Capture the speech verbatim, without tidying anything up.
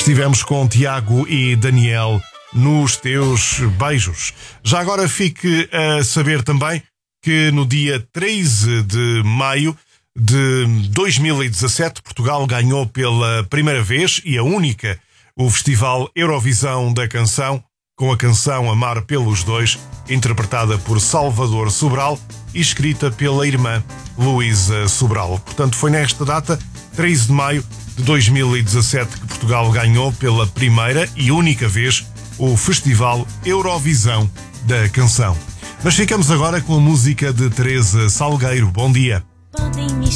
Estivemos com Tiago e Daniel nos Teus Beijos. Já agora fique a saber também que no dia treze de maio de dois mil e dezassete, Portugal ganhou pela primeira vez e a única o Festival Eurovisão da Canção, com a canção Amar pelos Dois, interpretada por Salvador Sobral e escrita pela irmã Luísa Sobral. Portanto, foi nesta data, treze de maio de dois mil e dezassete, que Portugal ganhou pela primeira e única vez o Festival Eurovisão da Canção. Mas ficamos agora com a música de Teresa Salgueiro. Bom dia.